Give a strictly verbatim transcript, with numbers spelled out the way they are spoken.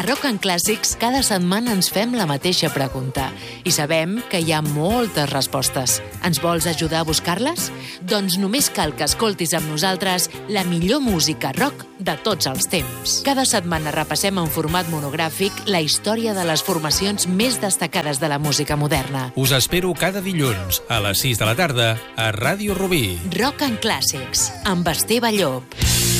Rock and Clàssics cada setmana ens fem la mateixa pregunta i sabem que hi ha moltes respostes. Ens vols ajudar a buscar-les? Doncs només cal que escoltis amb nosaltres la millor música rock de tots els temps. Cada setmana repassem en format monogràfic la història de les formacions més destacades de la música moderna. Us espero cada dilluns a les sis de la tarda a Ràdio Rubí. Rock and Clàssics, amb Esteve Llop.